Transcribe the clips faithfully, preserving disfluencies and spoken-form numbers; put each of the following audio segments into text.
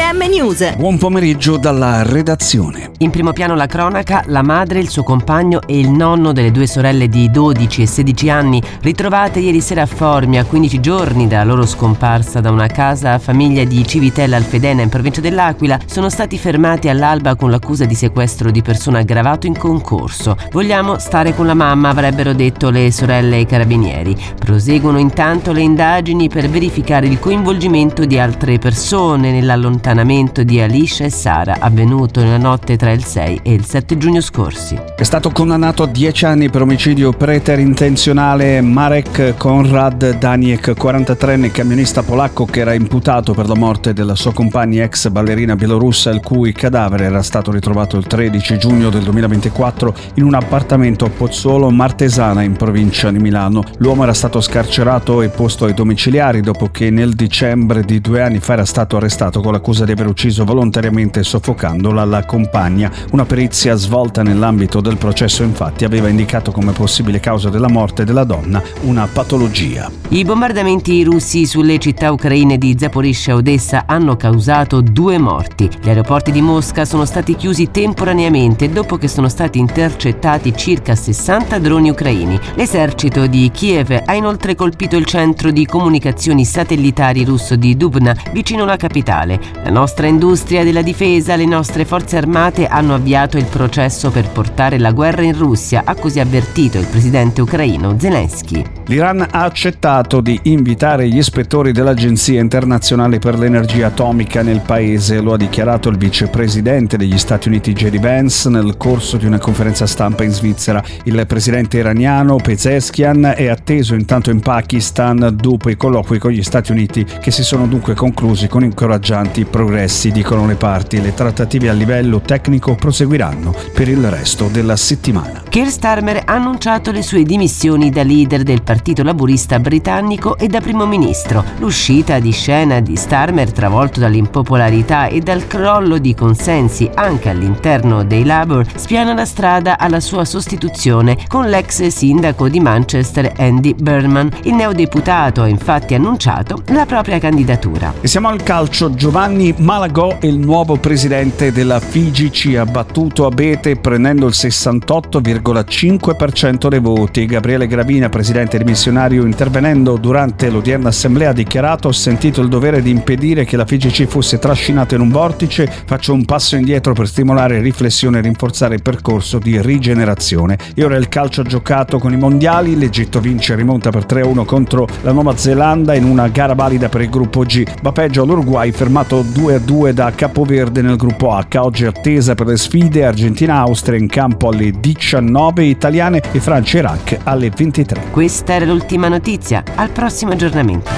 M News. Buon pomeriggio dalla redazione. In primo piano la cronaca, la madre, il suo compagno e il nonno delle due sorelle di dodici e sedici anni ritrovate ieri sera a Formia, a quindici giorni dalla loro scomparsa da una casa a famiglia di Civitella Alfedena in provincia dell'Aquila, sono stati fermati all'alba con l'accusa di sequestro di persona aggravato in concorso. Vogliamo stare con la mamma, avrebbero detto le sorelle ai carabinieri. Proseguono intanto le indagini per verificare il coinvolgimento di altre persone nell'allontanamento di Alicia e Sara, avvenuto nella notte tra il sei e il sette giugno scorsi. È stato condannato a dieci anni per omicidio preterintenzionale Marek Konrad Daniek, quarantatreenne camionista polacco che era imputato per la morte della sua compagna ex ballerina bielorussa, il cui cadavere era stato ritrovato il tredici giugno del duemilaventiquattro in un appartamento a Pozzolo Martesana in provincia di Milano. L'uomo era stato scarcerato e posto ai domiciliari dopo che nel dicembre di due anni fa era stato arrestato con l'accusa di aver ucciso volontariamente soffocandola la compagna. Una perizia svolta nell'ambito del processo infatti aveva indicato come possibile causa della morte della donna una patologia. I bombardamenti russi sulle città ucraine di Zaporizhzhia e Odessa hanno causato due morti. Gli aeroporti di Mosca sono stati chiusi temporaneamente dopo che sono stati intercettati circa sessanta droni ucraini. L'esercito di Kiev ha inoltre colpito il centro di comunicazioni satellitari russo di Dubna, vicino alla capitale. La nostra industria della difesa, le nostre forze armate hanno avviato il processo per portare la guerra in Russia, ha così avvertito il presidente ucraino Zelensky. L'Iran ha accettato di invitare gli ispettori dell'Agenzia internazionale per l'energia atomica nel paese, lo ha dichiarato il vicepresidente degli Stati Uniti J D Vance nel corso di una conferenza stampa in Svizzera. Il presidente iraniano Pezeshkian è atteso intanto in Pakistan dopo i colloqui con gli Stati Uniti che si sono dunque conclusi con incoraggianti progressi, dicono le parti. Le trattative a livello tecnico proseguiranno per il resto della settimana. Keir Starmer ha annunciato le sue dimissioni da leader del Partito Laburista britannico e da primo ministro. L'uscita di scena di Starmer, travolto dall'impopolarità e dal crollo di consensi anche all'interno dei Labour, spiana la strada alla sua sostituzione con l'ex sindaco di Manchester Andy Burnham. Il neodeputato ha infatti annunciato la propria candidatura. E siamo al calcio. Giovanni Malagò è il nuovo presidente della Figi, ci ha battuto abete prendendo il sessantotto virgola cinque per cento dei voti. Gabriele Gravina, presidente dimissionario, intervenendo durante l'odierna assemblea ha dichiarato: ho sentito il dovere di impedire che la Figi ci fosse trascinata in un vortice, faccio un passo indietro per stimolare riflessione e rinforzare il percorso di rigenerazione. E ora il calcio giocato con i mondiali. L'Egitto vince e rimonta per tre a uno contro la Nuova Zelanda in una gara valida per il gruppo G. Va peggio l'Uruguay, fermato due a due da Capoverde nel gruppo H. Oggi attesa per le sfide Argentina-Austria in campo alle diciannove, italiane e Francia-Iraq alle ventitré. Questa era l'ultima notizia, al prossimo aggiornamento.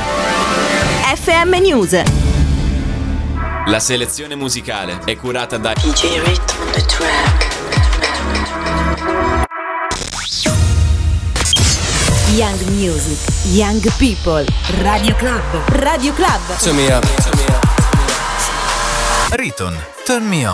F M News. La selezione musicale è curata da D J Rit on the track. Young Music, Young People, Radio Club, Radio Club. Turn me up. Riton, turn me on.